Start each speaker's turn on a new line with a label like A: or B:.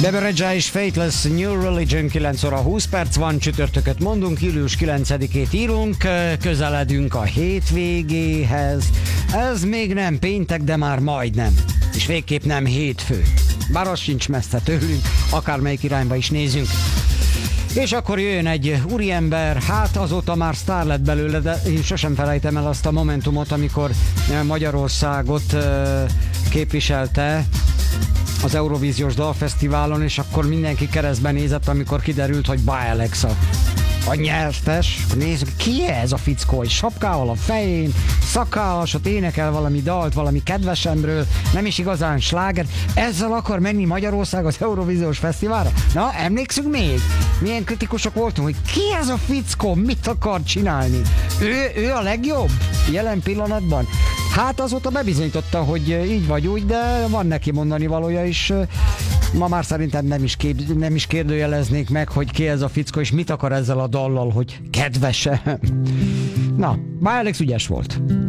A: Deborah és Faithless New Religion, 9 óra 20 perc van, csütörtököt mondunk, július 9-ét írunk, közeledünk a hétvégéhez. Ez még nem péntek, de már majdnem. És végképp nem hétfő. Bár az sincs messze tőlünk, akármelyik irányba is nézünk. És akkor jöjjön egy úriember, hát azóta már sztár lett belőle, de én sosem felejtem el azt a momentumot, amikor Magyarországot képviselte az Eurovíziós Dalfesztiválon, és akkor mindenki keresztben nézett, amikor kiderült, hogy Bye Alexa a nyertes. Nézzük, ki ez a fickó, egy sapkával a fején, szakállas, ott énekel valami dalt, valami kedvesemről, nem is igazán sláger. Ezzel akar menni Magyarország az Eurovíziós Fesztiválra? Na, emlékszünk még? Milyen kritikusok voltunk, hogy ki ez a fickó, mit akar csinálni? Ő a legjobb jelen pillanatban? Hát azóta bebizonyította, hogy így vagy úgy, de van neki mondani valója is. Ma már szerintem nem is kérdőjeleznék meg, hogy ki ez a fickó, és mit akar ezzel a dallal, hogy kedvese. Na, Bye Alex ügyes volt.